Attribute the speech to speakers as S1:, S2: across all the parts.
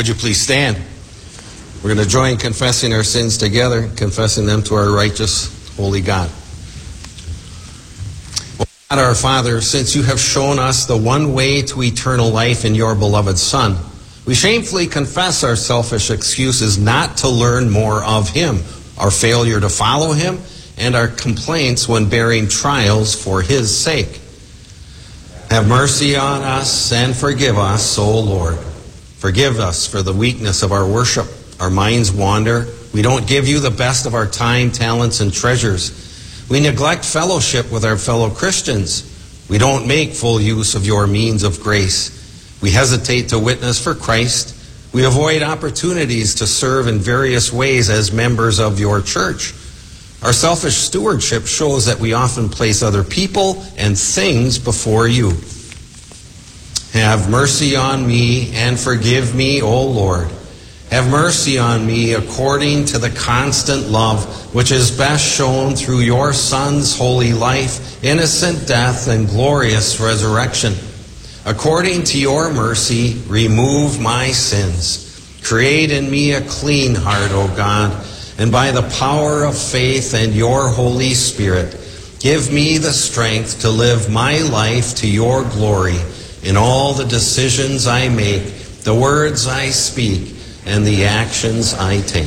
S1: Would you please stand? We're going to join confessing our sins together, confessing them to our righteous, holy God. God our Father, since you have shown us the one way to eternal life in your beloved Son, we shamefully confess our selfish excuses not to learn more of him, our failure to follow him, and our complaints when bearing trials for his sake. Have mercy on us and forgive us, O Lord. Forgive us for the weakness of our worship. Our minds wander. We don't give you the best of our time, talents, and treasures. We neglect fellowship with our fellow Christians. We don't make full use of your means of grace. We hesitate to witness for Christ. We avoid opportunities to serve in various ways as members of your church. Our selfish stewardship shows that we often place other people and things before you. Have mercy on me and forgive me, O Lord. Have mercy on me according to the constant love which is best shown through your Son's holy life, innocent death, and glorious resurrection. According to your mercy, remove my sins. Create in me a clean heart, O God, and by the power of faith and your Holy Spirit, give me the strength to live my life to your glory in all the decisions I make, the words I speak, and the actions I take.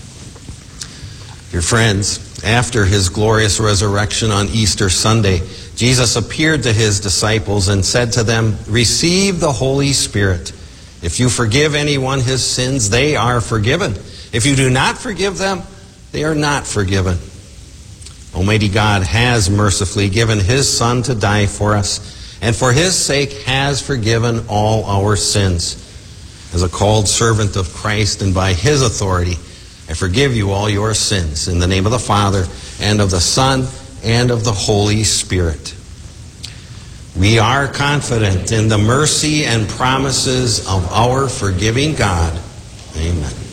S1: Dear friends, after his glorious resurrection on Easter Sunday, Jesus appeared to his disciples and said to them, "Receive the Holy Spirit. If you forgive anyone his sins, they are forgiven. If you do not forgive them, they are not forgiven." Almighty God has mercifully given his Son to die for us, and for his sake has forgiven all our sins. As a called servant of Christ and by his authority, I forgive you all your sins in the name of the Father and of the Son and of the Holy Spirit. We are confident in the mercy and promises of our forgiving God. Amen.